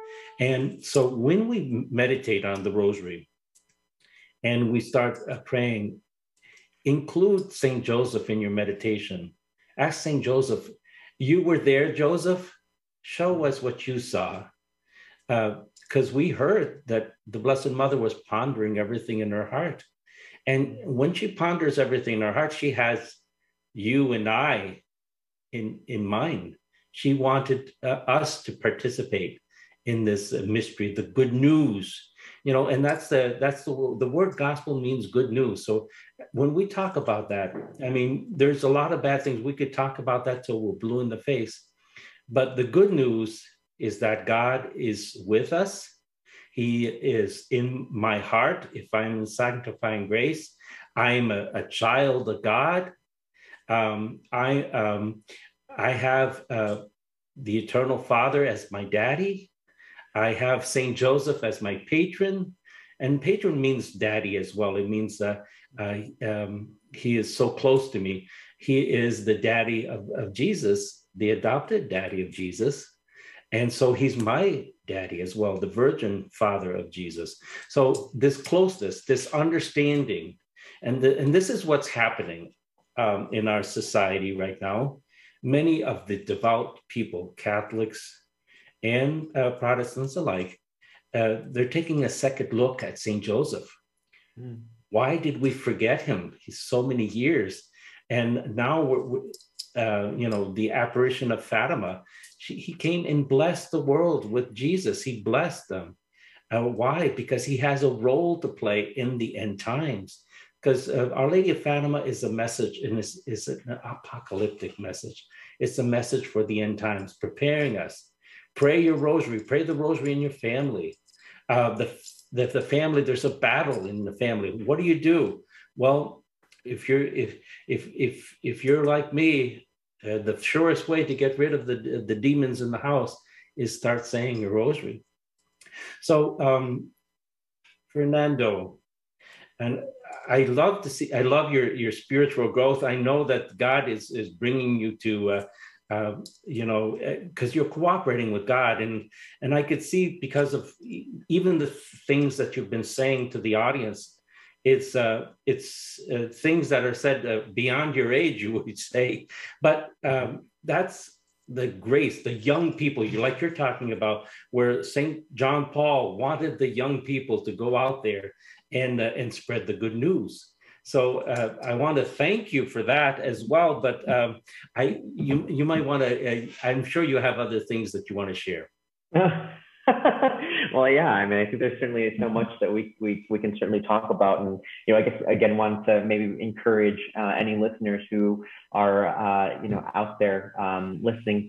And so when we meditate on the rosary and we start praying, include St. Joseph in your meditation. Ask St. Joseph, you were there, Joseph? Show us what you saw. Because we heard that the Blessed Mother was pondering everything in her heart. And when she ponders everything in her heart, she has you and I in mind. She wanted us to participate in this mystery, the good news, and that's the word gospel means good news. So when we talk about that, I mean, there's a lot of bad things. We could talk about that till we're blue in the face. But the good news is that God is with us. He is in my heart. If I'm in sanctifying grace, I'm a child of God. I have the Eternal Father as my daddy. I have Saint Joseph as my patron, and patron means daddy as well. It means he is so close to me. He is the daddy of Jesus, the adopted daddy of Jesus. And so he's my daddy as well, the virgin father of Jesus. So this closeness, this understanding, and this is what's happening in our society right now. Many of the devout people, Catholics and Protestants alike, they're taking a second look at St. Joseph. Mm. Why did we forget him? He's so many years. And now, the apparition of Fatima, he came and blessed the world with Jesus. He blessed them. Why? Because he has a role to play in the end times. Because Our Lady of Fatima is a message, and is an apocalyptic message. It's a message for the end times, preparing us. Pray your rosary. Pray the rosary in your family. The family, there's a battle in the family. What do? Well, if you're like me, the surest way to get rid of the demons in the house is start saying your rosary. So, Fernando, and I love your spiritual growth. I know that God is bringing you to, because you're cooperating with God, and I could see, because of even the things that you've been saying to the audience, it's things that are said beyond your age, you would say, but that's the grace, the young people, like you're talking about, where St. John Paul wanted the young people to go out there and spread the good news. So I want to thank you for that as well. But you might want to. I'm sure you have other things that you want to share. Well, yeah. I mean, I think there's certainly so much that we can certainly talk about, and I guess again, want to maybe encourage any listeners who are out there listening